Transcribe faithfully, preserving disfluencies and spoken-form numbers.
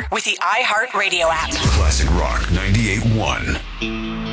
with the iHeartRadio app. Classic Rock ninety-eight point one.